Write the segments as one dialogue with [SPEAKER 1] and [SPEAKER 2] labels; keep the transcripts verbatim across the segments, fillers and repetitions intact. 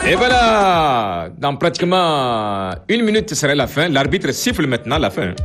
[SPEAKER 1] Et voilà, dans pratiquement une minute, ce serait la fin. L'arbitre siffle maintenant la fin.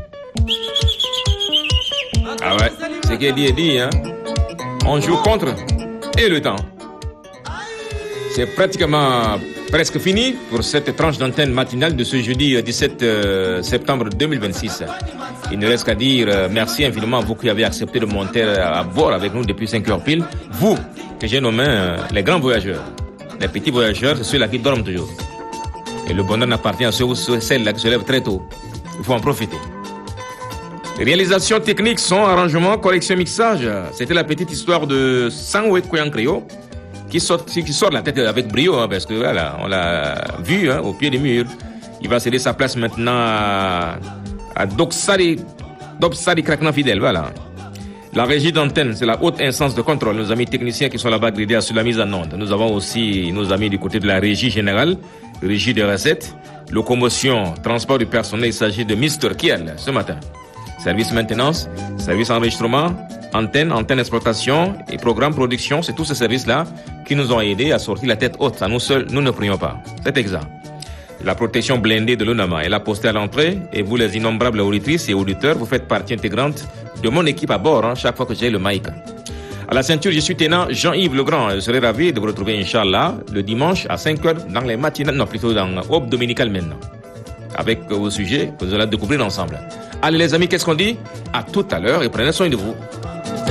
[SPEAKER 1] Ah ouais, ce qui est dit est dit, hein. On joue contre et le temps. C'est pratiquement presque fini pour cette tranche d'antenne matinale de ce jeudi dix-sept septembre deux mille vingt-six. Il ne reste qu'à dire merci infiniment à vous qui avez accepté de monter à bord avec nous depuis cinq heures pile. Vous, que j'ai nommé les grands voyageurs. Les petits voyageurs, c'est ceux-là qui dorment toujours. Et le bonheur n'appartient à ceux ou celles-là qui se lèvent très tôt. Il faut en profiter. Réalisation technique, son, arrangement, correction, mixage. C'était la petite histoire de Sangwe Koyankrio qui sort, qui sort la tête avec brio, hein, parce que voilà, on l'a vu hein, au pied des murs. Il va céder sa place maintenant à, à Doksari, Doksari Krakna Fidel, voilà. La régie d'antenne, c'est la haute instance de contrôle. Nos amis techniciens qui sont là-bas gridés sur la mise en onde. Nous avons aussi nos amis du côté de la régie générale, régie des recettes, locomotion, transport du personnel. Il s'agit de mister Kiel ce matin. Service maintenance, service enregistrement, antenne, antenne exploitation et programme production. C'est tous ces services-là qui nous ont aidés à sortir la tête haute. À nous seuls, nous ne prions pas. C'est exact. La protection blindée de l'UNAMA est là postée à l'entrée et vous, les innombrables auditrices et auditeurs, vous faites partie intégrante de mon équipe à bord hein, chaque fois que j'ai le mic. À la ceinture, je suis tenant Jean-Yves Legrand. Je serai ravi de vous retrouver, Inch'Allah, le dimanche à cinq heures dans les matinales, non, plutôt dans Aube Dominicale maintenant. Avec vos sujets que vous allez découvrir ensemble. Allez les amis, qu'est-ce qu'on dit? À tout à l'heure et prenez soin de vous.